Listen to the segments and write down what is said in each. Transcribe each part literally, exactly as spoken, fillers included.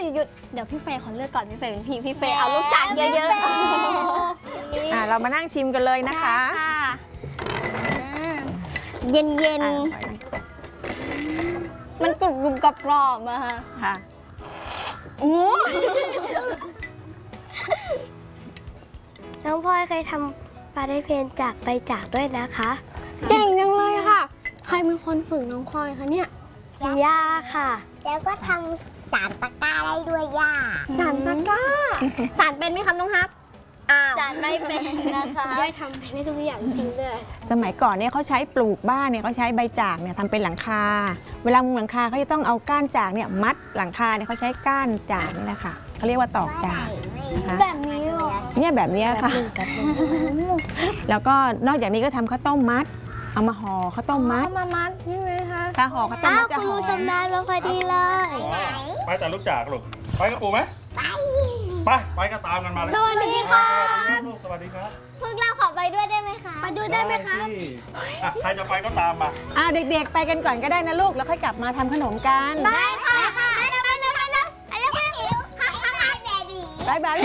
ยุดหยุดเดี๋ยวพี่เฟย์ขอเลือกก่อนพี่เฟย์เป็นพี่พี่เฟย์เอาลูกจานเยอะๆอ่าเรามานั่งชิมกันเลยนะคะเย็นเย็นมันกรุบกรุบกรอบกรอบอะค่ะค่ะโอ้น้องพลอยเคยทำปลาได้เพนจากใบจากด้วยนะคะเก่งจังเลยค่ะใครเป็นคนฝึกน้องพลอยคะเนี่ยย่าค่ะแล้วก็ทำสารตะกร้าได้ด้วยย่าสารตะกร้าสารเป็นไหมครับน้องฮับสารไม่เป็นนะคะย่าทำเป็นได้ทุกอย่างจริงด้วยสมัยก่อนเนี่ยเขาใช้ปลูกบ้านเนี่ยเขาใช้ใบจากเนี่ยทำเป็นหลังคาเวลามุงหลังคาเขาจะต้องเอาก้านจากเนี่ยมัดหลังคาเนี่ยเขาใช้ก้านจากนี่แหละค่ะเขาเรียกว่าตอกจากนะคะแบบนี้หรอเนี่ยแบบนี้ค่ะแล้วก็นอกจากนี้ก็ทำข้าวต้มมัดเอามาห่อข้าวต้มมัดเอามามัดใช่ไหมคะถ้าห่อข้าวต้มมัดจะหอมชำนาญมาพอดีเลยไปแต่ลูกจากลูกไปกับปู่ไหมไปไปไปก็ตามกันมาเลยสวัสดีค่ะสวัสดีครับพวกเราขอไปด้วยได้ไหมคะไปดูได้ไหมคะใครจะไปก็ตามมาอ่าเด็กๆไปกันก่อนก็ได้นะลูกแล้วค่อยกลับมาทำขนมกันได้ค่ะไปเลยไปเลยไปเลยไปเลยไปเลยฮักฮักฮักแดดดี้บายบาย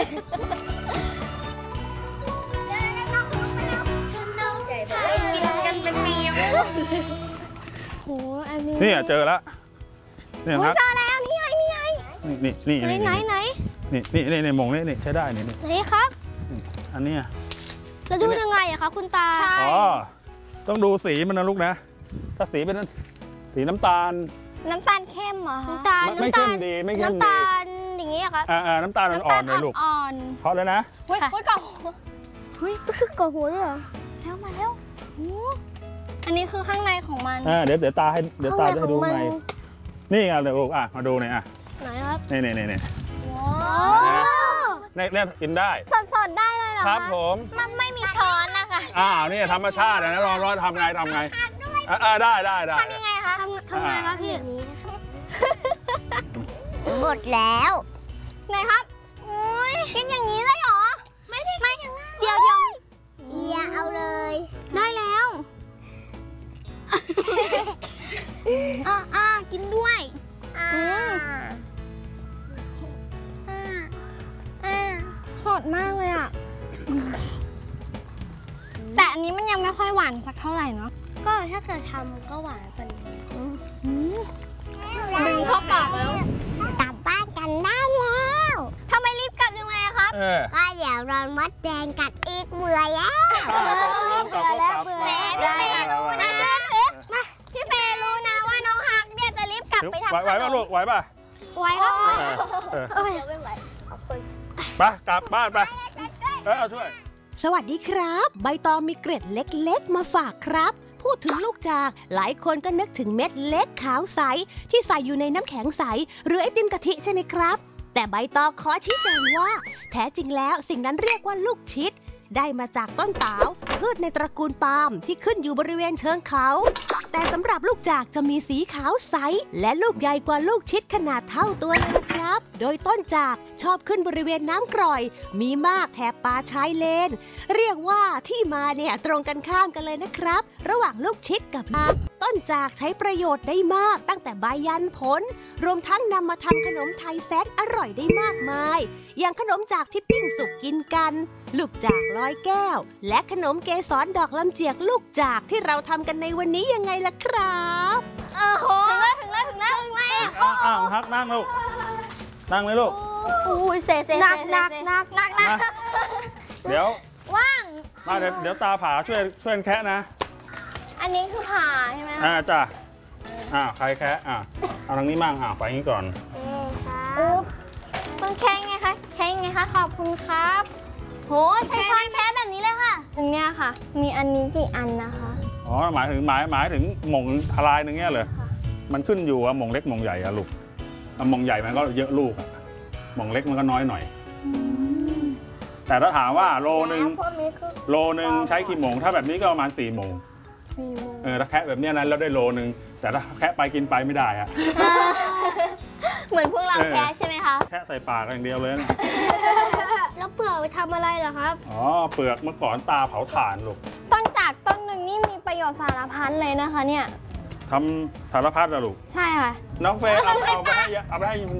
โอ้อันนี้นี่เจอแล้วเนี่ยครับเจอแล้วนี่ไงนี่ไงนี่นี่นี่ไหนไหนนี่นี่นี่นี่มงนี่นี่ใช้ได้นี่นี่ไหนครับอันนี้จะดูยังไงอะคะคุณตาอ๋อต้องดูสีมันนะลูกนะถ้าสีเป็นสีน้ำตาลน้ำตาลเข้มเหรอน้ำตาลไม่เข้มดีไม่เข้มดีน้ำตาลอย่างงี้อะคะอ่าน้ำตาลอ่อนๆเลยลูกอ่อนเพราะแล้วนะเฮ้ยเฮ้ยก่อนเฮ้ยคือกอหัวด้วยเหรอแล้วมาแล้วอันนี้คือข้างในของมันอ่าเดี๋ยวเดี๋ยวตาให้เดี๋ยวตาจะให้ดูไงนี่ไงเดี๋ยวลูกอ่ะมาดูหน่อยอ่ะไหนครับนี่นี่นี่นี่เนี่ยเนี่ยกินได้สดๆได้เลยเหรอครับผมมันไม่มีช้อนนะคะอ้าวนี่ธรรมชาตินะลองลองทำไงทำไงอ่าได้ได้ได้ทำยังไงคะทำทำไงครับพี่หมดแล้วไหนครับอุ้ยกินอย่างนี้เลยเหรอไม่ได้ไม่เดี๋ยวเดี๋ยวอย่าเอาเลยได้แล้วอ่าอ่ากินด้วยอ่าอ่าสดมากเลยอ่ะแต่อันนี้มันยังไม่ค่อยหวานสักเท่าไหร่เนาะก็ถ้าเกิดทำก็หวานกว่านี้ดึงเข้าปากแล้วกลับบ้านกันได้แล้วทำไมรีบกลับยังไงครับก็เดี๋ยวรอนมดแดงกัดอีกเบื่อแล้วเบื่อแล้วเบื่อแล้วพี่เฟย์รู้นะพี่เฟย์รู้นะว่าน้องฮักเนี่ยจะรีบกลับไปทำขนมไหวป่ะลูกไหวป่ะไหวแล้วไม่ไหวขอบคุณไปกลับบ้านไปเออเอาช่วยสวัสดีครับใบตองมีเกร็ดเล็กๆมาฝากครับพูดถึงลูกจากหลายคนก็นึกถึงเม็ดเล็กขาวใสที่ใส่อยู่ในน้ำแข็งใสหรือไอติมกะทิใช่ไหมครับแต่ใบตองขอชี้แจงว่าแท้จริงแล้วสิ่งนั้นเรียกว่าลูกชิดได้มาจากต้นตาลพืชในตระกูลปาล์มที่ขึ้นอยู่บริเวณเชิงเขาแต่สำหรับลูกจากจะมีสีขาวใสและลูกใหญ่กว่าลูกชิดขนาดเท่าตัวเลยนะครับโดยต้นจากชอบขึ้นบริเวณน้ำกร่อยมีมากแถบป่าชายเลนเรียกว่าที่มาเนี่ยตรงกันข้ามกันเลยนะครับระหว่างลูกชิดกับปาล์มต้นจากใช้ประโยชน์ได้มากตั้งแต่ใบยันผลรวมทั้งนำมาทำขนมไทยแซนอร่อยได้มากมายอย่างขนมจากที่ปิ้งสุกกินกันลูกจากลอยแก้วและขนมเกสรดอกลำเจียกลูกจากที่เราทำกันในวันนี้ยังไงล่ะครับโอ้โหถึงแล้วถึงแล้วถึงแล้วถึงแล้วอ้าวฮักนั่งลูกนั่งเลยลูกอุ้ยเซเซหนักหนักหนักหนักหนักเดี๋ยวว่างมาเดี๋ยวเดี๋ยวตาผาช่วยช่วยแคะนะอันนี้คือผ่าใช่ไหมอ่าจ้ะอ่าใครแคะอ่าเอาทางนี้มั่งอ่าไปงี้ก่อนคุณแค่ไงคะแค่ไงคะขอบคุณครับโหใช้ช้อนแค่แบบนี้เลยค่ะตรงเนี้ยค่ะมีอันนี้กี่อันนะคะอ๋อหมายถึงหมายหมายถึงหม่งทลายนึงเงี้ยเลยมันขึ้นอยู่อะหม่งเล็กหม่งใหญ่อะลูกหม่งใหญ่มันก็เยอะลูกอะหม่งเล็กมันก็น้อยหน่อยแต่ถ้าถามว่าโลนึงโลนึงใช้กี่หม่งถ้าแบบนี้ก็ประมาณสี่หม่งเออถ้าแคะแบบนี้นั้นเราได้โลนึงแต่ถ้าแคะไปกินไปไม่ได้อะเหมือนพวกเราแคะใช่ไหมคะแคะใส่ปากอย่างเดียวเลยนะแล้วเปลือกไปทำอะไรเหรอครับอ๋อเปลือกเมื่อก่อนตาเผาถ่านลูกต้นจากต้นหนึ่งนี่มีประโยชน์สารพัดเลยนะคะเนี่ยทำสารพัดอะลูกใช่ค่ะน้องเฟย์เอาเอาไปให้เอาไปให้